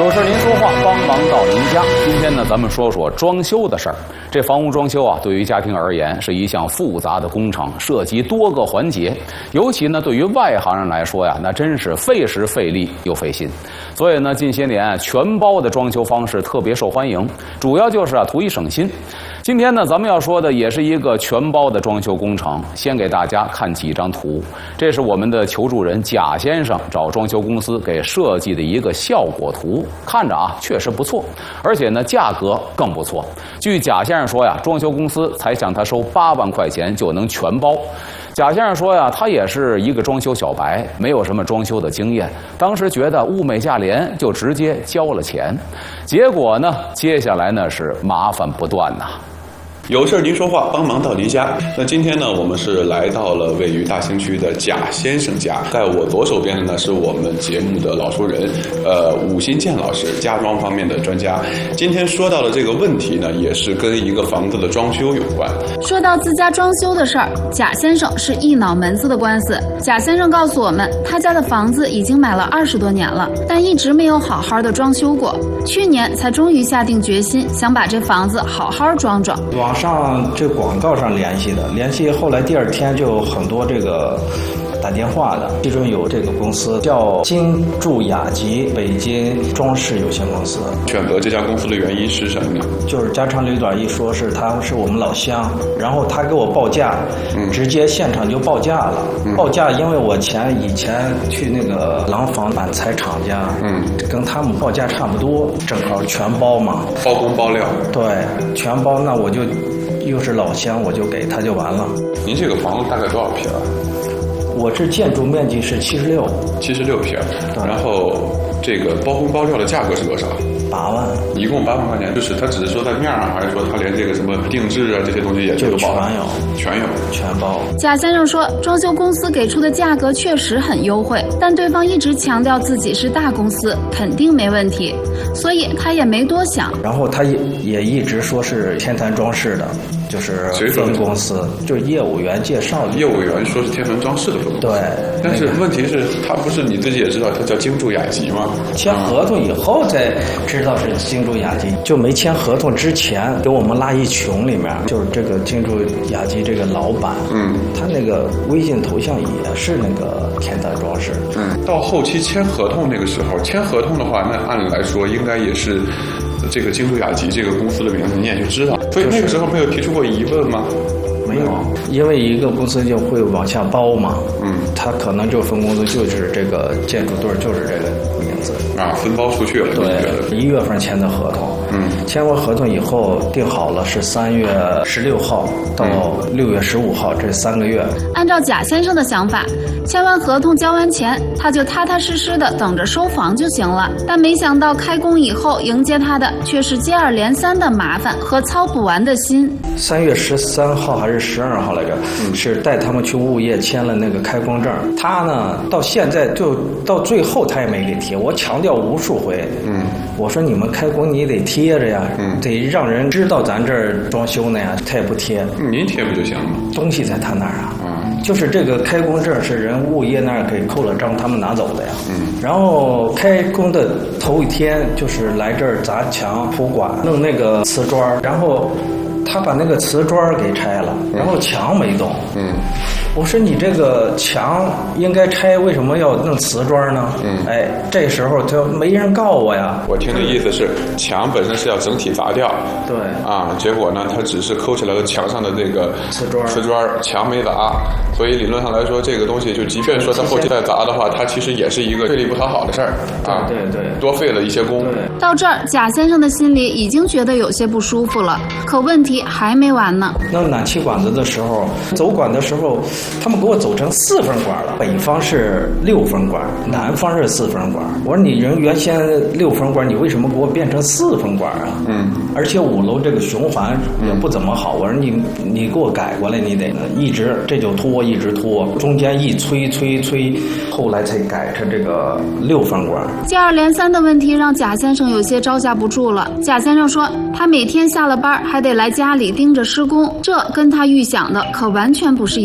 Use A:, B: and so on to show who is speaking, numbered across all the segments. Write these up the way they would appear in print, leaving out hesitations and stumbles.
A: 有事您说话，帮忙到您家。今天呢，咱们说说装修的事儿。这房屋装修啊，对于家庭而言是一项复杂的工程，涉及多个环节。尤其呢，对于外行人来说呀，那真是费时费力又费心。所以呢，近些年全包的装修方式特别受欢迎，主要就是图一省心。今天呢，咱们要说的也是一个全包的装修工程。先给大家看几张图，这是我们的求助人贾先生找装修公司给设计的一个效果图，看着啊确实不错，而且呢价格更不错。据贾先生说呀，装修公司才向他收8万块钱就能全包。贾先生说呀，他也是一个装修小白，没有什么装修的经验，当时觉得物美价廉，就直接交了钱。结果呢，接下来呢是麻烦不断呐。
B: 有事您说话，帮忙到您家。那今天呢，我们是来到了位于大兴区的贾先生家。在我左手边的呢，是我们节目的老熟人，武新建老师，家装方面的专家。今天说到的这个问题呢，也是跟一个房子的装修有关。
C: 说到自家装修的事儿，贾先生是一脑门子的官司。贾先生告诉我们，他家的房子已经买了20多年了，但一直没有好好的装修过。去年才终于下定决心，想把这房子好好装装。
D: 网上这广告上联系后来第二天就有很多这个打电话的，其中有这个公司叫金筑雅集北京装饰有限公司。
B: 选择这家公司的原因是什么呢？
D: 就是家长里短一说是他是我们老乡，然后他给我报价，直接现场就报价了。报价因为我以前去那个廊坊板材厂家，跟他们报价差不多，正好全包嘛，
B: 包工包料。对，
D: 全包，那我就又是老乡，我就给他就完了。
B: 您这个房子大概多少平啊？
D: 我这建筑面积是76
B: 平，然后这个包工包料的价格是多少
D: ？8万，
B: 一共8万块钱。就是他只是说在面上，还是说他连这个什么定制啊这些东西也都包？全包。
C: 贾先生说，装修公司给出的价格确实很优惠，但对方一直强调自己是大公司，肯定没问题，所以他也没多想。
D: 然后他也一直说是天坛装饰的，就是分公司，就是业务员介绍的。
B: 业务员说是天坛装饰的分公司。
D: 对，
B: 但是问题是，他不是你自己也知道，他叫金筑雅集吗？
D: 签合同以后才知道是金筑雅集，就没签合同之前给我们拉一群里面，就是这个金筑雅集这个老板，他那个微信头像也是那个天坛装饰。
B: 到后期签合同那个时候，签合同的话，那按理来说应该也是这个金筑雅集这个公司的名字你也就知道，所以那个时候没有提出过疑问吗？
D: 没有，因为一个公司就会往下包嘛，他可能就分公司就是这个建筑队就是这个名字
B: 啊，分包出去了。
D: 对，1月份签的合同，签完合同以后定好了是3月16号到6月15号这3个月。
C: 按照贾先生的想法，签完合同交完钱，他就踏踏实实的等着收房就行了。但没想到开工以后迎接他的却是接二连三的麻烦和操不完的心。
D: 3月13号还是12号来着，是带他们去物业签了那个开工证。他呢到现在就到最后他也没给贴，我强调无数回，我说你们开工你得贴着呀，得让人知道咱这儿装修呢呀，他也不贴。
B: 您贴不就行了？
D: 东西在他那儿啊，就是这个开工证是人物业那儿给扣了章，他们拿走的呀。然后开工的头一天就是来这儿砸墙铺管弄那个瓷砖，然后他把那个瓷砖给拆了，然后墙没动。我说你这个墙应该拆，为什么要弄瓷砖呢？这时候他没人告我呀。
B: 我听的意思是，墙本身是要整体砸掉，
D: 对
B: 啊，结果呢，他只是抠起来了墙上的这个瓷砖，墙没砸，所以理论上来说，这个东西就即便说他后期再砸的话，它其实也是一个费力不讨好的事儿啊，
D: 对，
B: 多费了一些工。
C: 到这儿，贾先生的心里已经觉得有些不舒服了，可问题还没完呢。
D: 弄暖气管子的时候，走管的时候，他们给我走成4分管了，北方是6分管，南方是4分管。我说你人原先6分管，你为什么给我变成4分管啊？而且5楼这个循环也不怎么好。我说你给我改过来，你得一直这就拖，一直拖，中间一催，后来才改成这个6分管。
C: 接二连三的问题让贾先生有些招架不住了。贾先生说，他每天下了班还得来家里盯着施工，这跟他预想的可完全不是一回事儿。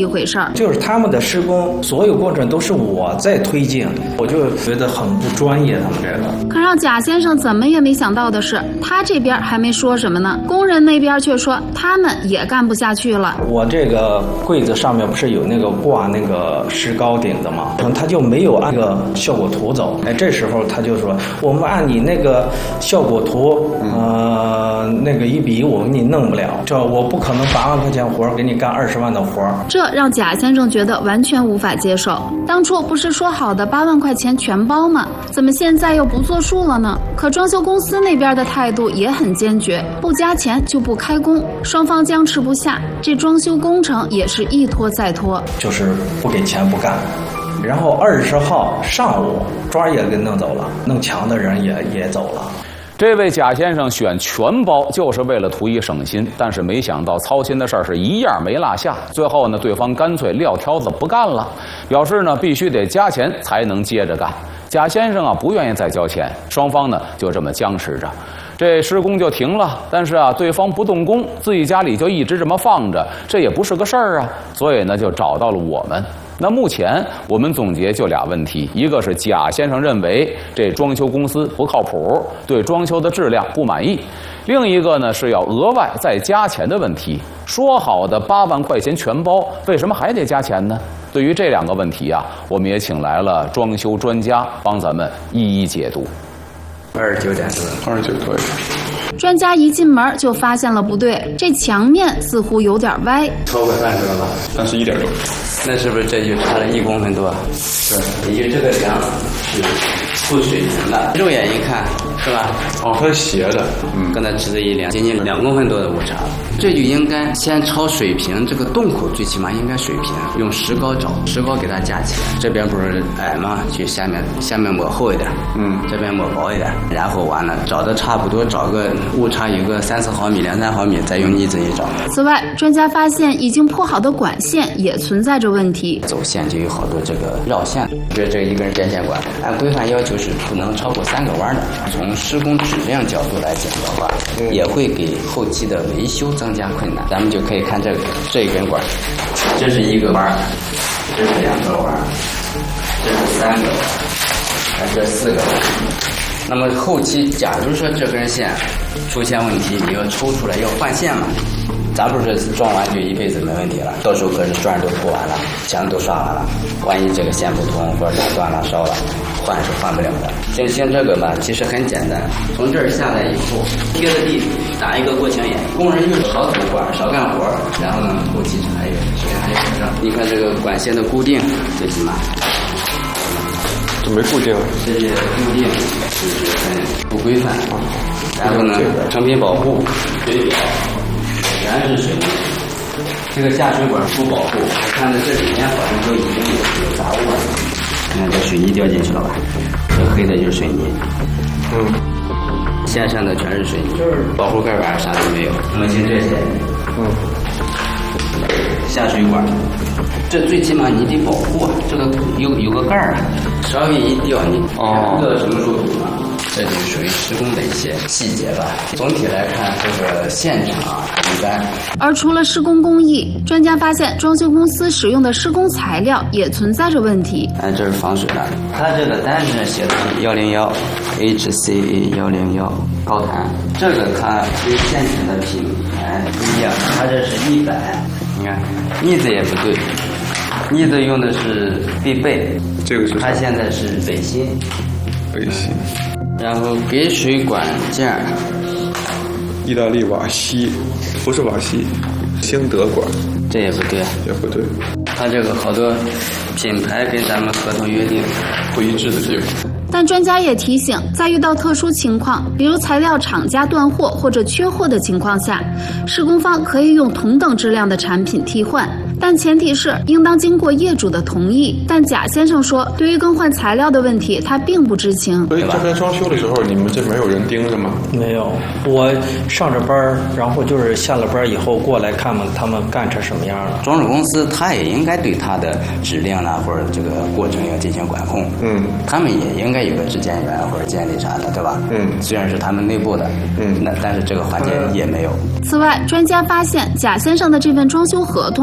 C: 儿。
D: 就是他们的施工所有过程都是我在推进，我就觉得很不专业。他们这个，
C: 可让贾先生怎么也没想到的是，他这边还没说什么呢，工人那边却说他们也干不下去了。
D: 我这个柜子上面不是有那个挂那个石膏顶的吗？他就没有按那个效果图走。这时候他就说，我们按你那个效果图，那个一比我给你弄不了，这我不可能8万块钱活给你干20万的活。
C: 这让贾先生觉得完全无法接受。当初不是说好的8万块钱全包吗？怎么现在又不作数了呢？可装修公司那边的态度也很坚决，不加钱就不开工，双方僵持不下，这装修工程也是一拖再拖，
D: 就是不给钱不干。然后20号上午砖也给弄走了，弄墙的人也走了。
A: 这位贾先生选全包就是为了图一省心，但是没想到操心的事儿是一样没落下。最后呢，对方干脆撂挑子不干了，表示呢必须得加钱才能接着干。贾先生啊不愿意再交钱，双方呢就这么僵持着，这施工就停了。但是啊，对方不动工，自己家里就一直这么放着，这也不是个事儿啊。所以呢，就找到了我们。那目前我们总结就俩问题，一个是贾先生认为这装修公司不靠谱，对装修的质量不满意；另一个呢是要额外再加钱的问题。说好的8万块钱全包，为什么还得加钱呢？对于这两个问题啊，我们也请来了装修专家帮咱们一一解读。
B: 29可以。
C: 专家一进门就发现了不对，这墙面似乎有点歪，
E: 超过半格吧
B: ，31点多。
E: 那是不是这就差了1公分多？是，也就这个梁是不水平的，肉眼一看是吧？
B: 哦，它是斜的，
E: 跟它直的一量，接近2公分多的误差。这就应该先抄水平，这个洞口最起码应该水平，用石膏找，石膏给它架起来。这边不是矮吗？去下面抹厚一点，这边抹薄一点，然后完了找的差不多，找个误差有个3-4毫米、2-3毫米，再用腻子一找。
C: 此外，专家发现已经铺好的管线也存在着问题，
E: 走线就有好多这个绕线。这一根电线管，按规范要求是不能超过3个弯的。从施工质量角度来讲的话，也会给后期的维修增加困难。咱们就可以看这一根管，这是1个弯，这是2个弯，这是3个弯，这4个弯。那么后期假如说这根线出现问题，你要抽出来要换线嘛？咱不是装完就一辈子没问题了，到时候可是砖都铺完了，墙都刷完了，万一这个线不通或者打断了烧了，换是换不了的。像这个吧，其实很简单，从这儿下来以后贴着地打一个过墙眼，工人就是少走管少干活，然后呢后期还有保证。你看这个管线的固定最起码
B: 这没固定，
E: 这些固定就是很不规范，然后呢成品保护水表全是水泥，这个下水管不保护，我看着这里面好像都已经有杂物了。你看这水泥掉进去了吧？这黑的就是水泥，线上的全是水泥，保护盖板啥都没有。摸清这些，下水管，这最起码你得保护啊，这个有个盖儿啊，稍微一掉你不知道什么时候堵了。这就属于施工的一些细节吧。总体来看，这个现场一般。
C: 而除了施工工艺，专家发现装修公司使用的施工材料也存在着问题。
E: 这是防水的，它这个单子上写的是101 HCA 101高弹，这个它跟现成的品牌不一样，它这是100，你看腻子也不对，腻子用的是必备，
B: 这个是
E: 它现在是北新。然后给水管件，
B: 意大利瓦西，不是瓦西，兴德管，
E: 这也不对，它这个好多品牌跟咱们合同约定
B: 不一致的地方。
C: 但专家也提醒，在遇到特殊情况，比如材料厂家断货或者缺货的情况下，施工方可以用同等质量的产品替换，但前提是应当经过业主的同意。但贾先生说，对于更换材料的问题，他并不知情。
B: 所以这边装修的时候，你们这没有人盯着吗？
D: 没有，我上着班，然后就是下了班以后过来看看他们干成什么样了。
E: 装饰公司他也应该对它的质量啦或者这个过程要进行管控。他们也应该有个质检员或者监理啥的，对吧？虽然是他们内部的，但是这个环节也没有。
C: 此外，专家发现贾先生的这份装修合同也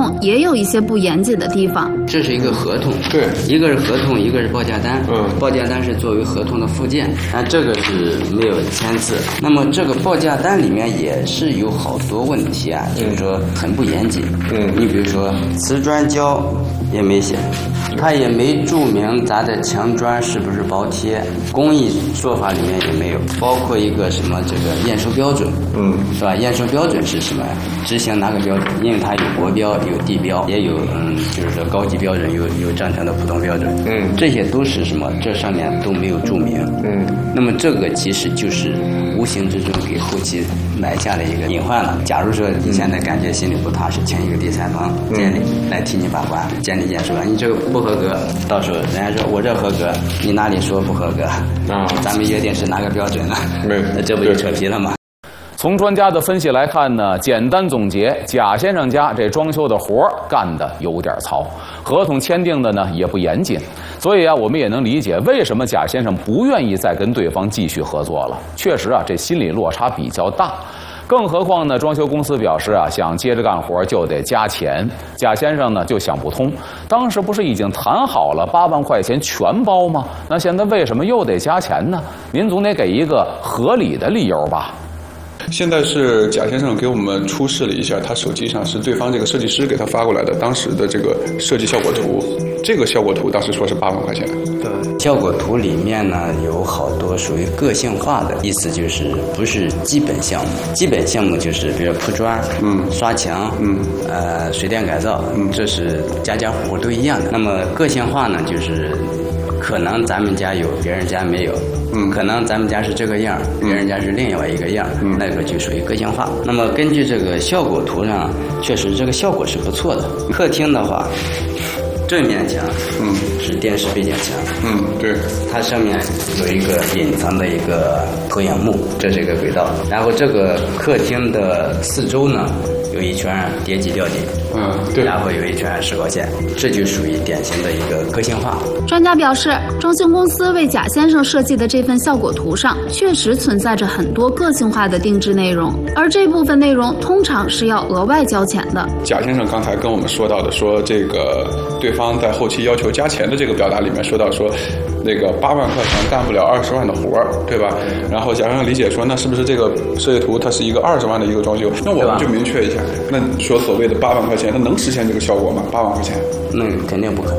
C: 有一些不严谨的地方。
E: 这是一个合同，
B: 对，
E: 一个是合同，一个是报价单。报价单是作为合同的附件，这个是没有签字。那么这个报价单里面也是有好多问题啊，就是说很不严谨。你比如说瓷砖胶也没写，它也没注明咱的墙砖是不是薄贴，工艺说法里面也没有，包括一个什么这个验收标准，是吧？验收标准是什么？执行哪个标准？因为它有国标、有地标，也有就是说高级标准，有正常的普通标准，这些都是什么？这上面都没有注明，那么这个其实就是无形之中给后期埋下了一个隐患了。假如说你现在感觉心里不踏实，请一个第三方监理来替你把关，监理验收完，你这个不合格，到时候人家说我这合格，你哪里说不合格？咱们约定是哪个标准呢？那这不就扯皮了吗？
A: 从专家的分析来看呢，简单总结，贾先生家这装修的活干得有点糙，合同签订的呢也不严谨，所以啊，我们也能理解为什么贾先生不愿意再跟对方继续合作了。确实啊，这心理落差比较大。更何况呢，装修公司表示啊，想接着干活就得加钱。贾先生呢就想不通，当时不是已经谈好了8万块钱全包吗？那现在为什么又得加钱呢？您总得给一个合理的理由吧。
B: 现在是贾先生给我们出示了一下，他手机上是对方这个设计师给他发过来的当时的这个设计效果图。这个效果图当时说是8万块钱。
E: 对，效果图里面呢有好多属于个性化的，意思就是不是基本项目。基本项目就是比如铺砖、刷墙、水电改造，这是家家户户都一样的。那么个性化呢，就是可能咱们家有，别人家没有。可能咱们家是这个样，别人家是另外一个样，那个就属于个性化。那么根据这个效果图上，确实这个效果是不错的。客厅的话，正面墙，是电视背景墙，
B: 对，
E: 它上面有一个隐藏的一个投影幕，这是一个轨道。然后这个客厅的四周呢，有一圈叠级吊顶，对，然后有一圈石膏线，这就属于典型的一个个性化。
C: 专家表示，装修公司为贾先生设计的这份效果图上，确实存在着很多个性化的定制内容，而这部分内容通常是要额外交钱的。
B: 贾先生刚才跟我们说到的，说这个对方在后期要求加钱的这个表达里面说到说，那个8万块钱干不了20万的活儿，对吧？然后贾先生理解说，那是不是这个设计图它是一个20万的一个装修？那我们就明确一下，那说所谓的8万块钱，那能实现这个效果吗？8万块钱？
E: 那肯定不可能。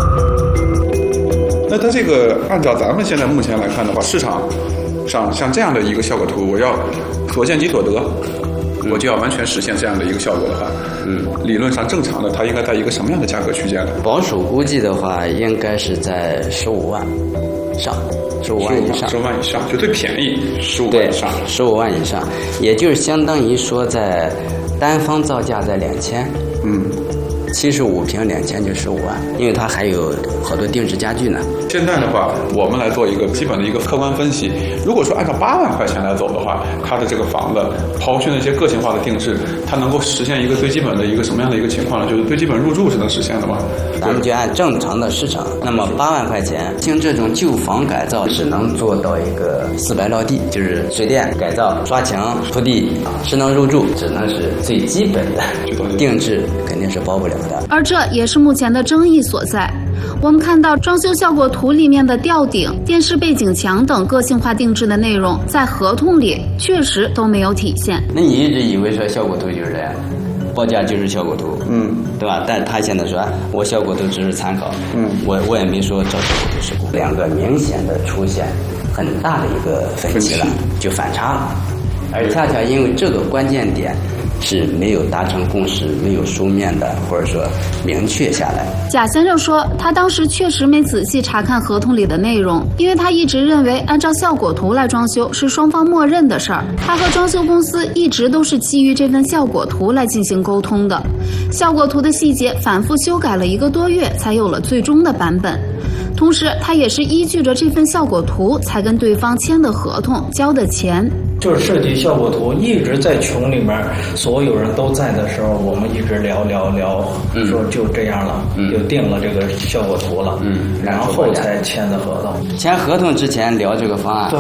B: 那它这个按照咱们现在目前来看的话，市场上像这样的一个效果图，我要所见即所得，我就要完全实现这样的一个效果的话，理论上正常的它应该在一个什么样的价格区间呢？
E: 保守估计的话，应该是在15万上，15万以上
B: ，15万以上，就最便宜15万以上
E: ，15万以上，也就是相当于说在单方造价在2000，75平2000就15万，因为它还有好多定制家具呢。
B: 现在的话，我们来做一个基本的一个客观分析。如果说按照8万块钱来走的话，它的这个房子抛去那些个性化的定制，它能够实现一个最基本的一个什么样的一个情况呢？就是最基本入住是能实现的吗？
E: 咱们就按正常的市场，那么8万块钱，像这种旧房改造只能做到一个4白落地，就是水电改造、刷墙、铺地，是能入住，只能是最基本的，定制肯定是包不了的。
C: 而这也是目前的争议所在。我们看到装修效果图里面的吊顶、电视背景墙等个性化定制的内容，在合同里确实都没有体现。
E: 那你一直以为说效果图就是这样，报价就是效果图，对吧？但他现在说我效果图只是参考，我也没说照效果图施工，两个明显的出现很大的一个分歧了，就反差了。而恰恰因为这个关键点是没有达成共识，没有书面的或者说明确下来。
C: 贾先生说，他当时确实没仔细查看合同里的内容，因为他一直认为按照效果图来装修是双方默认的事儿。他和装修公司一直都是基于这份效果图来进行沟通的，效果图的细节反复修改了1个多月，才有了最终的版本。同时，他也是依据着这份效果图才跟对方签的合同、交的钱。
D: 就是设计效果图一直在群里面，所有人都在的时候，我们一直聊，说就这样了，就定了这个效果图了，然后才签的合同。
E: 签合同之前聊这个方案。